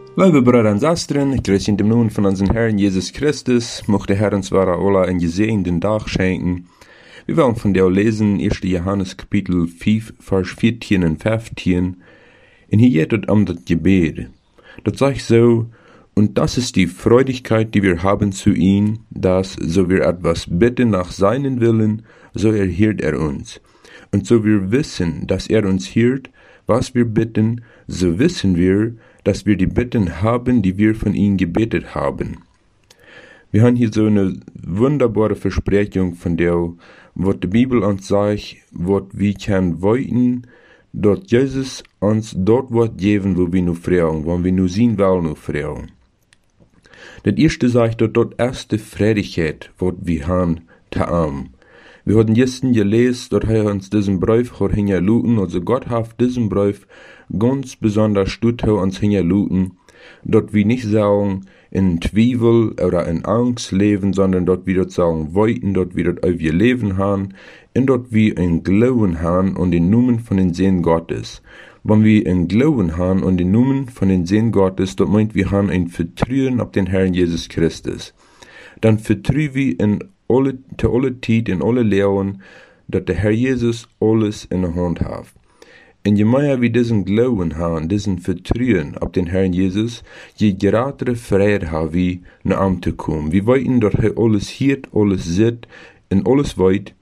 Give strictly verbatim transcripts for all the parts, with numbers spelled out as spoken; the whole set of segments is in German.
Liebe Brüder und Schwestern, ich grüße in dem Namen von unserem Herrn Jesus Christus, mochte Herr uns wahre alle einen gesegneten Tag schenken. Wir wollen von der lesen, erster Johannes Kapitel fünf, Vers vierzehn und fünfzehn. Und hier geht es um das Gebet. Das sagt so, und das ist die Freudigkeit, die wir haben zu ihm, dass, so wir etwas bitten nach seinen Willen, so erhört er uns. Und so wir wissen, dass er uns hört, was wir bitten, so wissen wir, dass wir die Bitten haben, die wir von ihm gebetet haben. Wir haben hier so eine wunderbare Versprechung von der, was die Bibel uns sagt, was wir können wollen, dass Jesus uns dort wird geben, wo wir nur fragen, wo wir nur sehen wollen, nur fragen. Das erste sagt, dass dort erste Freudigkeit, was wir haben, zu haben. Wir hatten gestern gelesen, dass er uns diesen Brief hat hingeluten, also Gott hat diesen Brief ganz besonders tut er uns hingeluten, dass wir nicht sagen, in Zweifel oder in Angst leben, sondern dass wir dort sagen wollten, dass wir dort auf ihr Leben haben, und dass wir in Glauben haben und den Namen von den Sehen Gottes. Wenn wir in Glauben haben und den Namen von den Sehen Gottes, das meint wir haben ein Vertrauen auf den Herrn Jesus Christus. Dann vertrauen wir in alle, zu aller Zeit, in alle Lehren, dass der Herr Jesus alles in der Hand hat. Und je mehr wir diesen Glauben haben, diesen Vertrauen auf den Herrn Jesus, je größere Freude haben wir, nach ihm zu kommen. Wir wollen, dass er alles hört, alles sieht und alles weiß.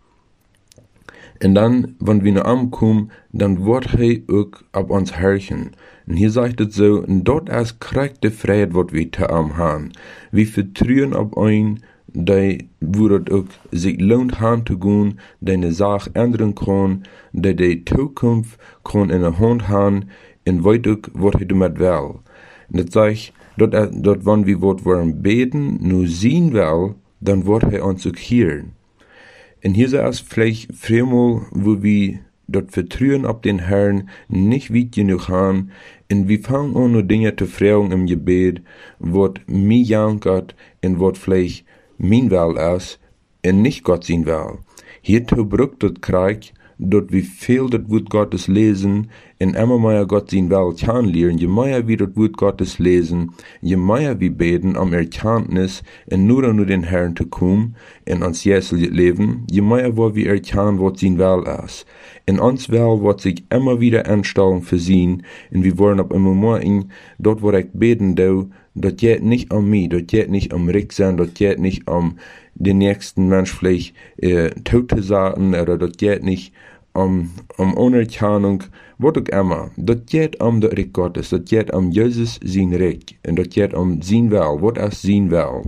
Und dann, wenn wir nach ihm kommen, dann wird er auch auf uns herrschen. Und hier sagt es so, und dort ist kriegt die Freude, was wir zu ihm haben. Wir vertrauen auf ihn, die, wo es auch sich lohnt, heimzugehen, die eine Sache ändern kann, die die Zukunft kann in der Hand haben, und weiß auch, was er damit will. Und das sagt, dass, dass wenn wir was wollen beten, nur sehen will, dann wird er uns auch hören. Und hier ist es vielleicht viermal, wo wir das Vertrauen auf den Herrn nicht weit genug haben, und wir fangen an, nur Dinge zu fragen im Gebet, was mir jankert, und was vielleicht mein Will ist, und nicht Gott sein Will. Hierzu braucht das Krieg, dass wir viel das Wort Gottes lesen, und immer mehr Gott sein Will kennenlernen. Je mehr wir das Wort Gottes lesen, je mehr wir beten um Erkenntnis, und nur an den Herrn zu kommen, in uns jährliches Leben, je mehr wo wir erkennen, was sein Will ist. In uns Will wird sich immer wieder Anstellung versehen, und wir wollen ab einem Moment, dort wo ich beten do, das geht nicht um mich, das geht nicht um Rick sein, das geht nicht um den nächsten Mensch vielleicht äh, tot zu sagen, oder das geht nicht um, um Anerkennung, was auch immer. Das geht um das Reich Gottes, das geht um Jesus sein Reich, und das geht um sein Will, was ist sein Will.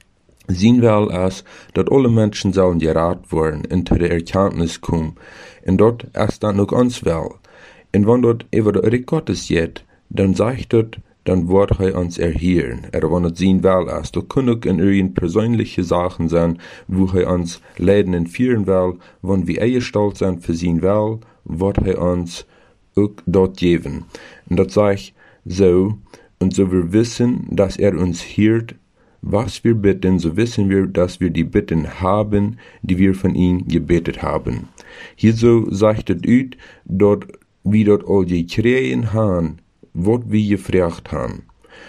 Sein Will ist, dass alle Menschen sollen gerat werden und zu der Erkenntnis kommen, und dort ist dann auch uns Will. Und wenn dort über das Reich Gottes geht, dann sagt dort, dann wird er uns erhören. Er wenn es sein Will ist. Das können auch in irgend persönliche Sachen sein, wo er uns leiden und führen will. Wenn wir eingestellt sind für sein Will, wird er uns auch dort geben. Und das sage ich so, und so wir wissen, dass er uns hört, was wir bitten, so wissen wir, dass wir die Bitten haben, die wir von ihm gebetet haben. Hier so sagt es ut, dort wir dort all gekriegen haben, was wir gefragt haben.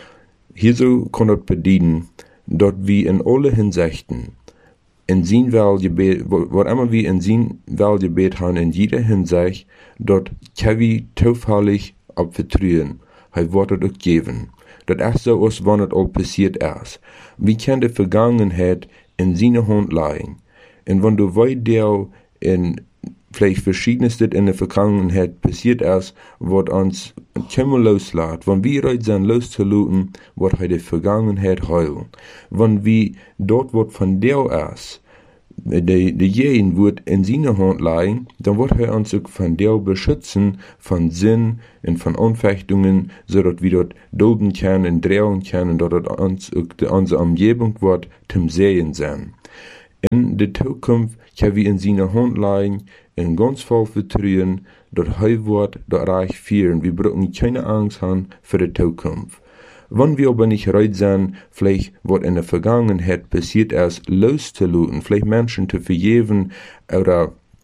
Hierso kann das bedienen, dass wir in alle Hinsichten, in sein Wahlgebet, was immer wir in sein Wahlgebet haben, in jeder Hinsicht, dort können wir zufällig auf Vertrauen, er wird es auch geben. Das ist so, als wenn es all passiert ist. Wir können die Vergangenheit in seine Hand legen. Und wenn du weißt, der in vielleicht Verschiedenes in der Vergangenheit passiert ist, was uns immer loslässt. Wenn wir heute sind, loszuluten, wird heute die Vergangenheit heilen. Wenn wir dort, was von der ist, die, die jeden wird in seine Hand legen, dann wird er uns auch von der beschützen, von Sinn und von Anfechtungen, so dass wir dort dulden können und drehen können, und dass uns auch unsere Umgebung wird zum Sehen sein. In der Zukunft können wir in seine Hand legen, in ganz voll Vertrauen, dass er wird das Reich führen. Wir brauchen keine Angst haben für die Zukunft. Wenn wir aber nicht bereit sind, vielleicht was in der Vergangenheit passiert ist, loszuluten, vielleicht Menschen zu vergeben oder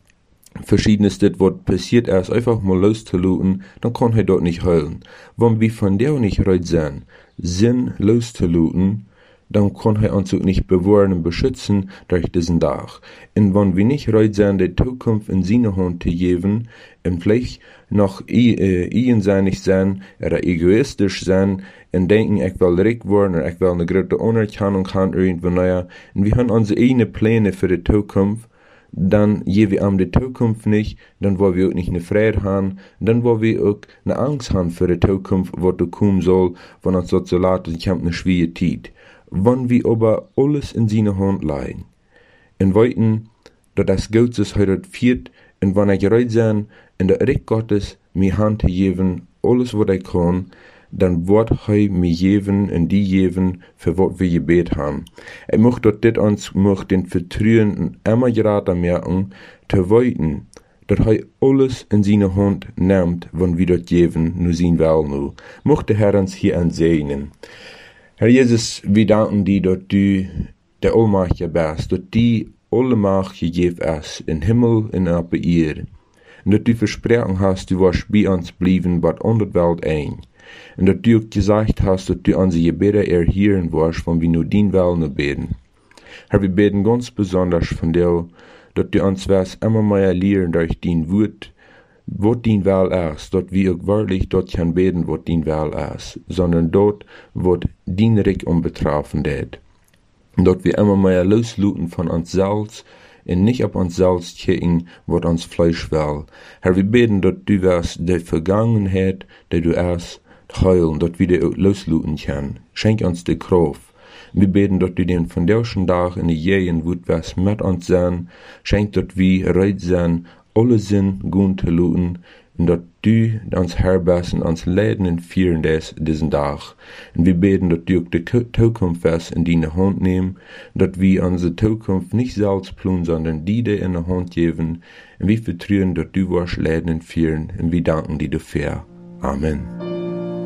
Verschiedenes dit, wat passiert ist, einfach mal loszuluten, dann kann er dort nicht heulen. Wenn wir von der nicht reut sein, Sinn loszuluten, dann kann er uns auch nicht bewahren und beschützen durch diesen Tag. Und wenn wir nicht reut sein, die Zukunft in seine Hand zu geben, und vielleicht noch einseitig sein, oder egoistisch sein, und denken, ich will reich werden, oder ich will eine große Anerkennung haben, irgendwo naja, und wir haben unsere eigenen Pläne für die Zukunft, dann je wir am die Zukunft nicht, dann wollen wir auch nicht eine Freude haben, dann wollen wir auch eine Angst haben für die Zukunft, was da kommen soll, wenn uns dort so laut ist, ich habe eine schwere Zeit. Wenn wir aber alles in seine Hand legen, und wollten, dass das Gottes heute führt, und wenn ich bereit sein, in der Recht Gottes mir Hand zu geben, alles was ich kann, dann wird er mir geben und die geben, für was wir gebet haben. Ich möchte, dass dit uns möchte den Vertrauen immer gerade merken, zu wollten, dass er alles in seine Hand nimmt, wenn wir das geben, nur sein will nur. Möchte Herr uns hier ansehen. Herr Jesus, wir danken dir, dass du der Allmächtige bist, dass du alle Macht gegeben hast, in Himmel und auf der Erde. Und dass du versprochen hast, du wirst bei uns bleiben, bei der Welt ein. Und dass du auch gesagt hast, dass du unsere Gebete erhören wirst, wenn wir nur dein Willen beten. Herr, wir beten ganz besonders von dir, dass du uns wirst immer mehr lehren durch dein Wort, was dein Will ist, dass wir auch wirklich dort können beten, was dein Will ist, sondern dort, was dein Reich unbetroffen ist. Und dass wir immer mehr losluten von uns selbst und nicht auf uns selbst kicken, was uns Fleisch will. Herr, wir beten, dass du wirst die Vergangenheit, die du hast, heulen, dass wir die auch losluten können. Schenk uns die Kraft. Wir beten, dass du den von der Tag in die Jähen wird was mit uns sein. Schenk, dass wir reit sein, alle Sinn gut zu luten, und dass du uns Herr bist und uns leiden und führen des, diesen Tag. Und wir beten, dass du auch die Zukunft was in deine Hand nehmen, dass wir unsere Zukunft nicht selbst planen, sondern die dir in der Hand geben. Und wir vertrauen, dass du wirst leiden und führen, und wir danken dir dafür. Amen.